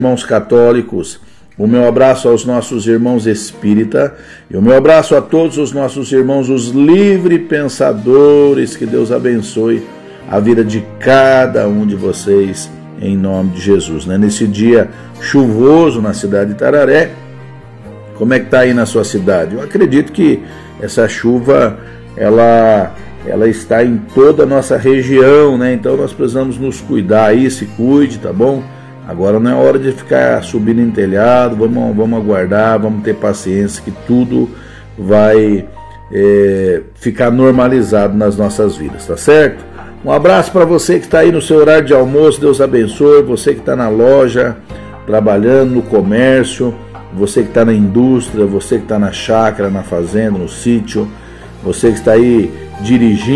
Irmãos católicos, o meu abraço aos nossos irmãos espírita e o meu abraço a todos os nossos irmãos, os livre pensadores. Que Deus abençoe a vida de cada um de vocês, em nome de Jesus. Nesse dia chuvoso na cidade de Itararé, como é que está aí na sua cidade? Eu acredito que essa chuva, ela está em toda a nossa região, né? Então nós precisamos nos cuidar aí, se cuide, tá bom? Agora não é hora de ficar subindo em telhado, vamos aguardar, vamos ter paciência que tudo vai ficar normalizado nas nossas vidas, tá certo? Um abraço para você que está aí no seu horário de almoço, Deus abençoe, você que está na loja, trabalhando no comércio, você que está na indústria, você que está na chácara, na fazenda, no sítio, você que está aí dirigindo,